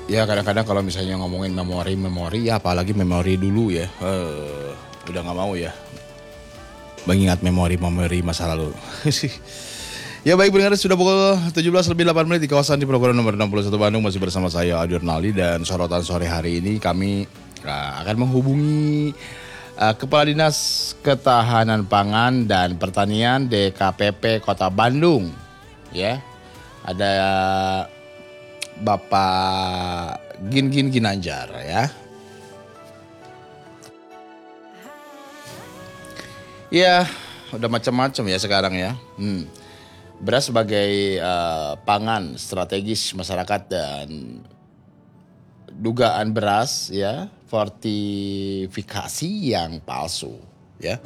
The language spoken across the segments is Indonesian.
Ya kadang-kadang kalau misalnya ngomongin memori ya apalagi memori dulu ya. Udah nggak mau ya mengingat memori-memori masa lalu. Ya baik pendengar, sudah pukul 17 lebih 8 menit di kawasan di program nomor 61 Bandung. Masih bersama saya Adi Naldi, dan sorotan sore hari ini kami akan menghubungi Kepala Dinas Ketahanan Pangan dan Pertanian DKPP Kota Bandung. Ya, ada Bapak Gin Ginanjar ya. Ya, udah macam-macam ya sekarang ya. Beras sebagai pangan strategis masyarakat dan dugaan beras ya, fortifikasi yang palsu ya.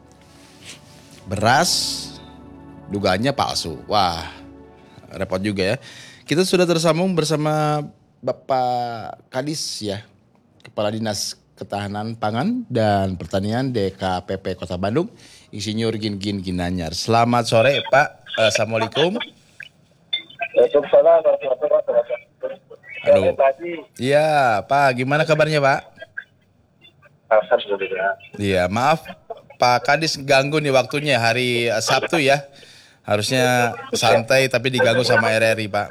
Beras dugaannya palsu. Wah, repot juga ya. Kita sudah tersambung bersama Bapak Kadis ya, Kepala Dinas Ketahanan Pangan dan Pertanian DKPP Kota Bandung, Insinyur Gin Ginanjar. Selamat sore Pak. Assalamualaikum. Waalaikumsalam warahmatullahi wabarakatuh. Halo. Iya Pak, gimana kabarnya Pak? Alhamdulillah. Iya, maaf Pak Kadis ganggu nih waktunya hari Sabtu ya. Harusnya santai tapi diganggu sama RRI Pak.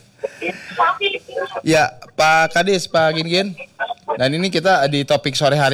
Ya Pak Kadis, Pak Gin. Dan ini kita di topik sore hari